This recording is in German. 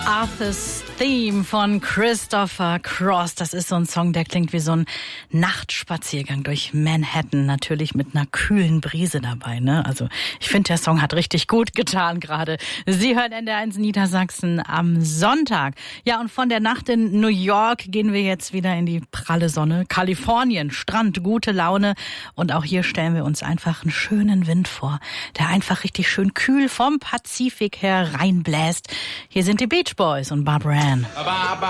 Arthur's Theme von Christopher Cross. Das ist so ein Song, der klingt wie so ein Nachtspaziergang durch Manhattan. Natürlich mit einer kühlen Brise dabei, ne? Also ich finde, der Song hat richtig gut getan gerade. Sie hören NDR1 Niedersachsen am Sonntag. Ja, und von der Nacht in New York gehen wir jetzt wieder in die pralle Sonne. Kalifornien, Strand, gute Laune. Und auch hier stellen wir uns einfach einen schönen Wind vor, der einfach richtig schön kühl vom Pazifik her reinbläst. Hier sind die Beach Boys und Barbara Ann.